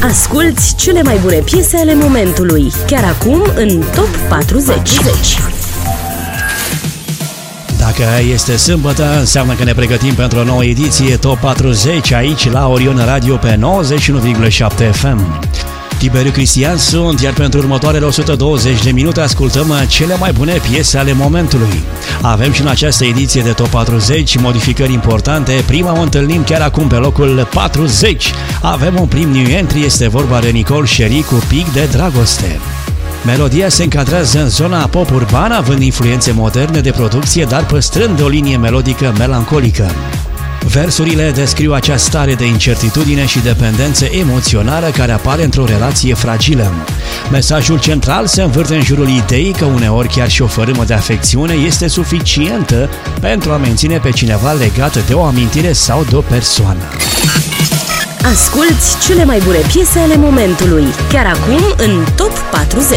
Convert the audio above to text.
Asculți cele mai bune piese ale momentului, chiar acum în Top 40. Dacă este sâmbătă, înseamnă că ne pregătim pentru o nouă ediție Top 40 aici la Orion Radio pe 91,7 FM. Tiberiu Cristian sunt, iar pentru următoarele 120 de minute ascultăm cele mai bune piese ale momentului. Avem și în această ediție de Top 40 modificări importante. Prima o întâlnim chiar acum pe locul 40. Avem un prim new entry, este vorba de Nicole Sherry cu Pic de Dragoste. Melodia se încadrează în zona pop urban, având influențe moderne de producție, dar păstrând o linie melodică melancolică. Versurile descriu acea stare de incertitudine și dependență emoțională care apare într-o relație fragilă. Mesajul central se învârte în jurul ideii că uneori chiar și o fărâmă de afecțiune este suficientă pentru a menține pe cineva legat de o amintire sau de o persoană. Asculți cele mai bune piese ale momentului, chiar acum în Top 40.